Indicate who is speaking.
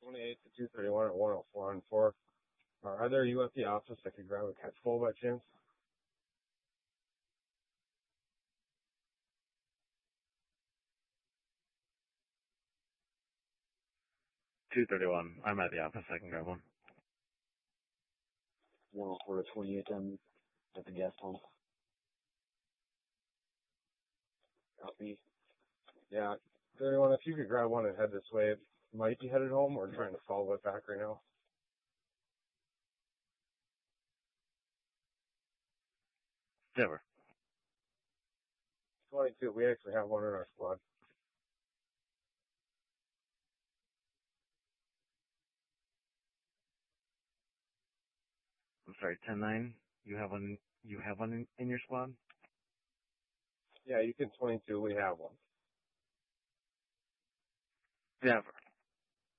Speaker 1: 28 to 231 at 104 and 4. Are there you at the office that could grab a catch pole by chance?
Speaker 2: 231. I'm at the office. I can grab one.
Speaker 3: 104 to 28 then at the gas pump.
Speaker 1: Copy. Yeah, 31, if you could grab one and head this way, it might be headed home or trying to follow it back right now.
Speaker 2: Never.
Speaker 1: 22, we actually have one in our squad.
Speaker 2: I'm sorry, 10-9. You have one in your squad?
Speaker 1: Yeah, you can 22, we have one.
Speaker 2: Never.